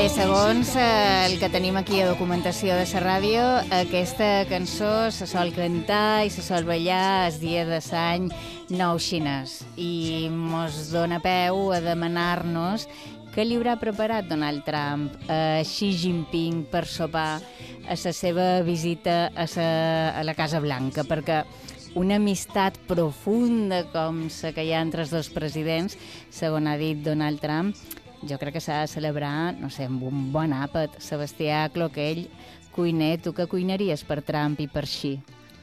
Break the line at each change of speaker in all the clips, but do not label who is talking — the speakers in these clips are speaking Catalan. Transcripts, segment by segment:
Bé, segons el que tenim aquí a documentació de la ràdio, aquesta cançó se sol cantar i se sol ballar el dia de l'any nou xinès i mos dona peu a demanar-nos què li haurà preparat Donald Trump a Xi Jinping per sopar a la seva visita a la Casa Blanca, perquè una amistat profunda com la que hi ha entre els dos presidents, segons ha dit Donald Trump, jo crec que s'ha de celebrar, no sé, amb un bon àpat. Sebastià Cloquell, cuiner, tu què cuinaries per Trump i per Xi?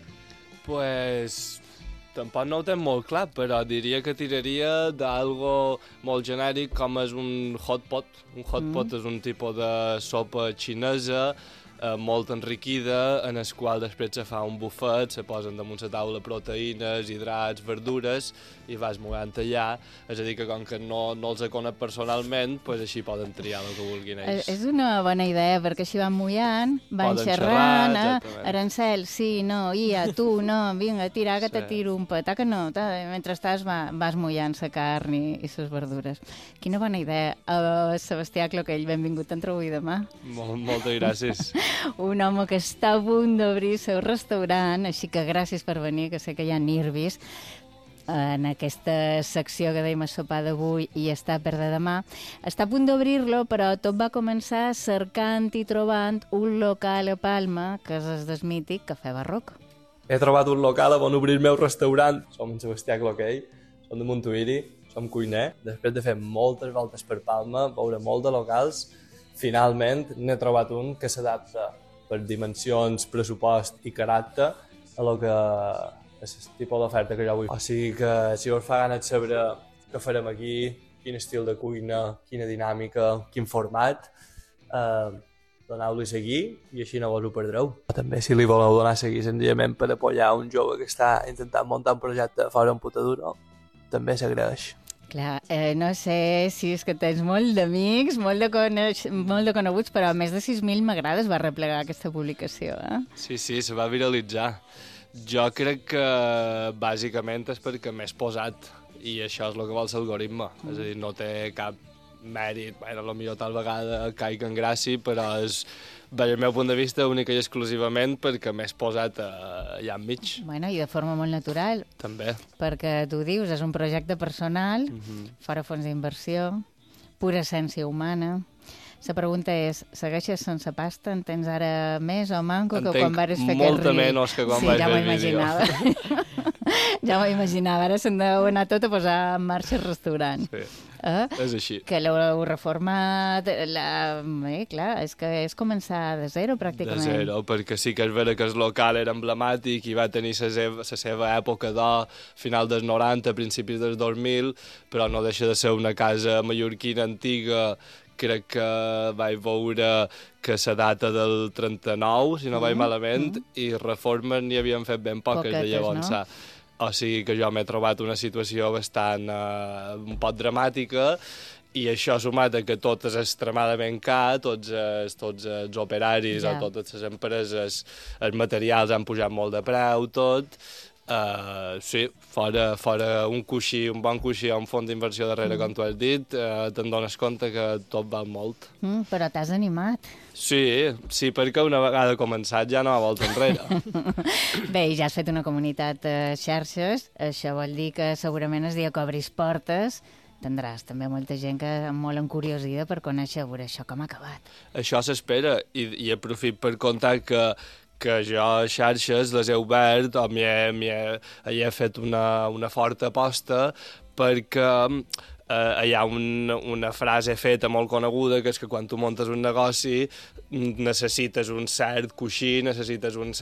Pues tampoc no ho tenc molt clar, però diria que tiraria d'algo molt genèric com és un hot pot. Un hot pot és un tipus de sopa xinesa molt enriquida, en el qual després se fa un bufet, se posen damunt la taula proteïnes, hidrats, verdures, i vas mullant allà. És a dir, que com que no els conec personalment, pues així poden triar el que vulguin ells.
És una bona idea, perquè així van mullant, van
Poden
xerrant,
xerrar,
Arancel, sí, no, Ia, tu, no, vinga, tira, que te tiro un pet, que no, mentre estàs vas mullant la carn i les verdures. Quina bona idea. Sebastià Cloquell, benvingut, t'entrau avui demà.
Moltes gràcies.
Un home que està a punt d'obrir el seu restaurant, així que gràcies per venir, que sé que hi ha nervis en aquesta secció que dèiem a sopar d'avui i està per de demà. Està a punt d'obrir-lo, però tot va començar cercant i trobant un local a Palma, que és el mític Cafè Barroc.
He trobat un local on obrir el meu restaurant. Som en Sebastià Cloquell, som de Montuïri, som cuiner. Després de fer moltes voltes per Palma, veure molt de locals, finalment n'he trobat un que s'adapta per dimensions, pressupost i caràcter a lo que és el tipus d'oferta que jo vull. O sigui que si us fa gana de saber què farem aquí, quin estil de cuina, quina dinàmica, quin format, doneu-li a seguir i així no vos ho perdreu. També si li voleu donar a seguir senzillament per apoyar un jove que està intentant muntar un projecte fora un putaduro, també s'agraeix.
Clar, no sé si és que tens molt d'amics, molt de coneguts, però més de 6.000 m'agrades va replegar aquesta publicació,
Sí, se va viralitzar. Jo crec que bàsicament és perquè m'he posat i això és el que vol l'algoritme. És a dir, no té cap mèrit, potser tal vegada caic en gràcia, però és, des del meu punt de vista, única i exclusivament perquè m'he posat allà enmig.
Bueno, i de forma molt natural.
També.
Perquè tu dius, és un projecte personal, fora fons d'inversió, pura essència humana. La pregunta és, segueixes sense pasta? En tens ara més o manco que quan vares fer aquest
molta menys que quan vaig fer el vídeo.
Ja m'ho imaginava. Ara se'n deu anar tot a posar en marxa el restaurant.
Sí, és així.
Que l'heu reformat, clar, és que és començar de zero, pràcticament.
De zero, perquè sí que és vera que el local era emblemàtic i va tenir la seva època d'or, final dels 90, principis dels 2000, però no deixa de ser una casa mallorquina antiga. Crec que vaig veure que la data del 39, si no vaig malament, i reformes n'hi havien fet ben poques de llavors. No? O sigui que jo m'he trobat una situació bastant un poc dramàtica, i això sumat a que tot és extremadament car, tots els operaris o totes les empreses, els materials han pujat molt de preu, tot. Sí, fora un coixí, un bon coixí o un fons d'inversió darrere, com tu has dit, te'n dones compte que tot val molt.
Però t'has animat.
Sí, perquè una vegada començat ja no ha volta enrere.
Bé, i ja has fet una comunitat a xarxes, això vol dir que segurament el dia que obris portes tindràs també molta gent que molt encuriosida per conèixer això com ha acabat.
Això s'espera, i aprofit per contar que jo a xarxes les he obert o he fet una forta aposta perquè hi ha una frase feta molt coneguda que és que quan tu muntes un negoci necessites un cert coixí, necessites una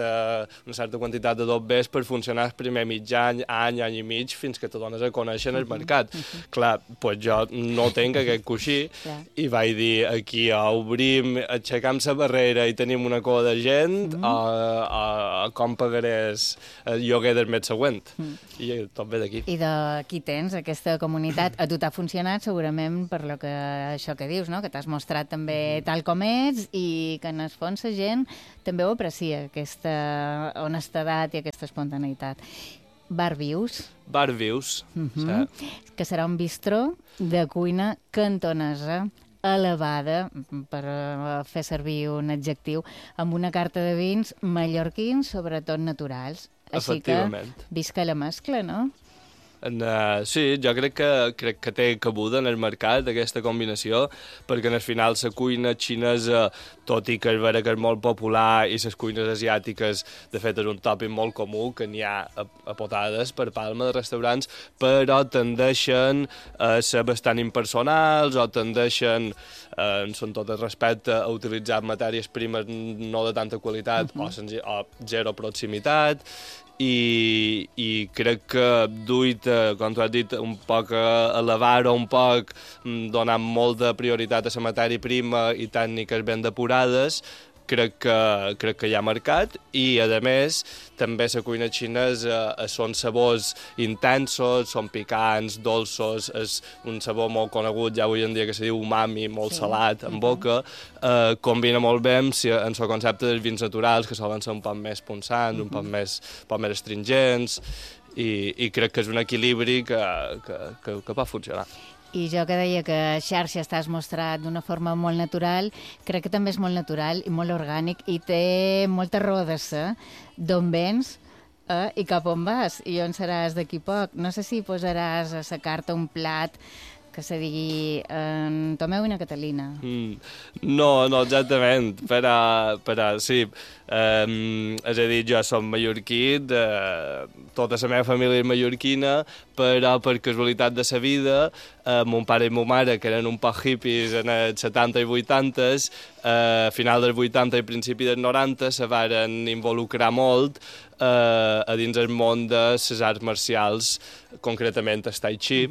certa quantitat de dobbers per funcionar el primer mig any i mig, fins que te dones a conèixer en el mercat. Clar, doncs jo no tinc aquest coixí i vaig dir, aquí obrim, aixecam la barrera i tenim una cua de gent, o com pagaràs el lloguer del mes següent. I tot ve d'aquí.
I d'aquí tens aquesta comunitat. A tu t'ha funcionat segurament per això que dius, no? Que t'has mostrat també tal com ets i que en el fons la gent també ho aprecia, aquesta honestedat i aquesta espontaneïtat. Bar Vius.
Bar Vius, sí.
Que serà un bistró de cuina cantonesa elevada, per fer servir un adjectiu, amb una carta de vins mallorquins, sobretot naturals. Així que visca la mescla, no?
Sí, jo crec que té cabuda en el mercat aquesta combinació, perquè al final la cuina xinesa, tot i que és vera que és molt popular, i les cuines asiàtiques, de fet, és un tòpic molt comú, que n'hi ha a potades per Palma de restaurants, però tendeixen a ser bastant impersonals o tendeixen, són tot el respecte, a utilitzar matèries primes no de tanta qualitat o zero proximitat, i crec que duit, com tu has dit, un poc a elevar-ho, un poc donant molta prioritat a la matèria prima i tècniques ben depurades, crec que hi ha mercat, i a més també la cuina xinesa són sabors intensos, són picants, dolços, és un sabor molt conegut ja avui en dia que se diu umami, molt salat en boca, combina molt bé amb el concepte dels vins naturals, que solen ser un poc més punçants, un poc més astringents, i crec que és un equilibri que pot funcionar.
I jo que deia que a xarxa estàs mostrat d'una forma molt natural, crec que també és molt natural i molt orgànic i té molta raó de ser d'on vens i cap on vas i on seràs d'aquí poc. No sé si posaràs a la carta un plat que se digui Tomeu i na Catalina.
No, exactament, però sí. És a dir, jo som mallorquí, tota la meva família és mallorquina, però per casualitat de la vida, mon pare i ma mare, que eren un poc hippies en els 70 i 80, a final dels 80 i principi dels 90, se varen involucrar molt a dins el món de les arts marcials, concretament el tai chi,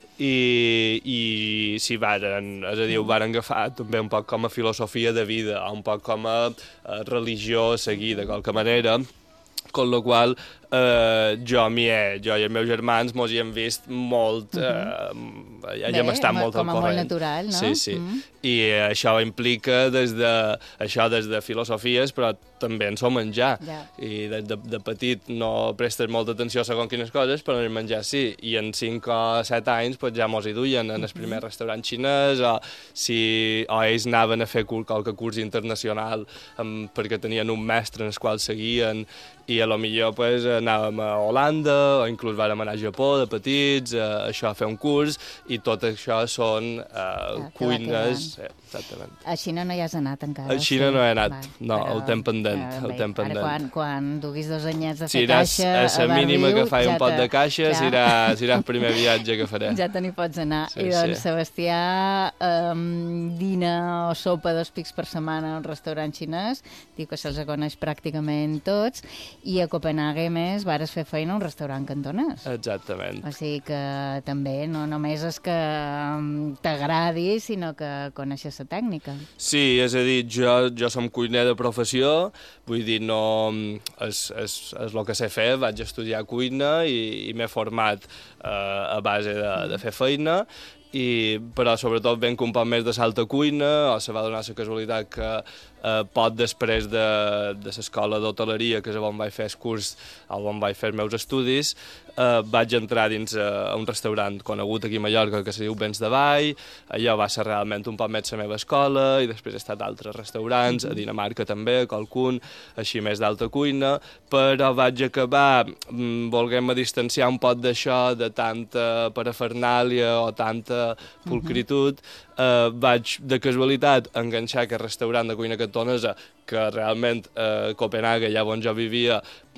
i s'hi varen, és a dir, ho varen agafar també un poc com a filosofia de vida, un poc com a religió a seguir de qualque manera, con lo qual jo i els meus germans mos hi hem vist molt, ja hem estat molt al corrent.
Com a molt natural, no?
Sí. I això implica des de filosofies, però també en som menjar. I de petit no prestes molta atenció a segons quines coses, però en el menjar sí. I en 5 o 7 anys ja mos hi duien en el primer restaurant xinès, o ells anaven a fer qualque curs internacional perquè tenien un mestre en el qual seguien, i a lo millor anàvem a Holanda, o inclús vàrem anar a Japó de petits, això a fer un curs, i tot això són cuines... Exactament.
A Xina no hi has anat encara?
A Xina no he anat, no, el temps pendent.
Ara quan duguis 2 anyets de fer caixa a
la mínima que faig un pot de caixa, serà el primer viatge que faré.
Ja te n'hi pots anar. I doncs, Sebastià, dina o sopa 2 pics per setmana a un restaurant xinès, diu que se'ls coneix pràcticament tots, i a Copenhague, més, vares fer feina a un restaurant cantonès.
Exactament.
O sigui que també no només és que t'agradi, sinó que coneixes la tècnica.
Sí, és a dir, jo som cuiner de professió, vull dir, no és el que sé fer, vaig estudiar cuina i m'he format a base de fer feina, però sobretot venc un poc més de l'alta cuina, o se va donar la casualitat que poc després de l'escola d'hoteleria, que és on vaig fer el curs, on vaig fer els meus estudis, vaig entrar dins un restaurant conegut aquí a Mallorca que se diu Vents de Vall. Allò va ser realment un poc més la meva escola, i després he estat a altres restaurants, a Dinamarca també, qualcun, així més d'alta cuina, però vaig acabar volent-me distanciar un poc d'això, de tanta parafernàlia o tanta pulcritud. Vaig, de casualitat, enganxar aquest restaurant de cuina cantonesa, que realment a Copenhague, allà on jo vivia,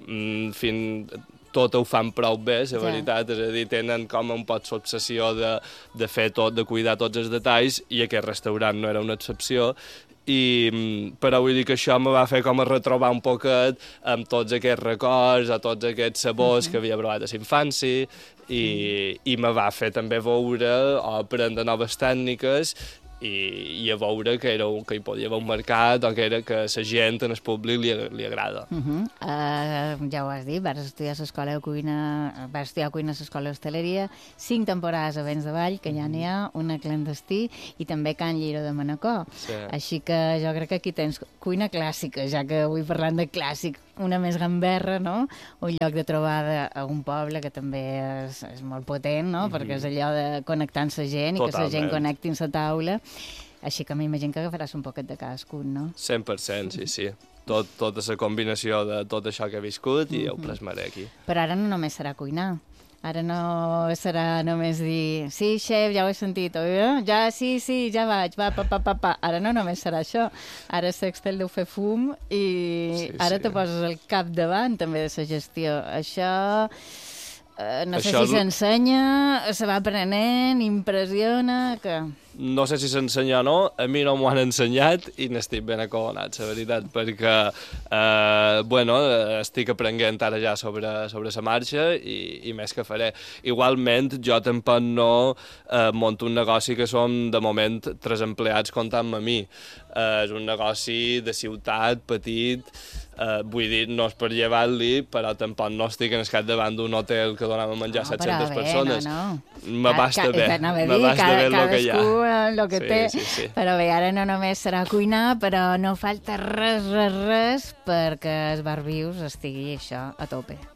tot ho fan prou bé, la veritat, és a dir, tenen com un poc l'obsessió de fer tot, de cuidar tots els detalls, i aquest restaurant no era una excepció, però vull dir que això me va fer com a retrobar un poquet amb tots aquests records, a tots aquests sabors que havia provat a la infància, i me va fer també veure o aprendre noves tècniques, i a veure que hi podia haver un mercat, o que la gent, en el públic, li agrada.
Ja ho has dit, vas estudiar cuina a l'escola d'hostaleria, 5 temporades a Vents de Vall, que ja n'hi ha, una clandestí, i també Can Lliro de Manacor. Així que jo crec que aquí tens cuina clàssica, ja que avui parlant de clàssic, una més gamberra, no? Un lloc de trobada a un poble que també és molt potent, no? Perquè és allò de connectar amb la gent, i que la gent connecti amb la taula. Així que m'imagino que agafaràs un poquet de cadascun, no?
100%, sí, sí. Tota la combinació de tot això que he viscut i ho plasmaré aquí.
Però ara no només serà cuinar. Ara no serà només dir sí, xef, ja ho he sentit, oi? Ja, sí, ja vaig, va, pa. Ara no només serà això. Ara Sextel deu fer fum i ara te poses al capdavant també de la gestió. Això no sé si s'ensenya, se va aprenent, impressiona, que...
No sé si s'ensenya o no, a mi no m'ho han ensenyat i n'estic ben acogonat, la veritat, perquè estic aprenent ara ja sobre la marxa i més que faré. Igualment, jo tampoc no monto un negoci que som, de moment, 3 empleats comptant-me a mi. És un negoci de ciutat, petit, vull dir, no és per llevar-li, però tampoc no estic en el capdavant d'un hotel que donava a menjar 700 persones. M'abasta bé, m'abasta bé el que hi ha.
El que té, però bé, ara no només serà cuinar, però no falta res perquè el Barbius estigui això a tope.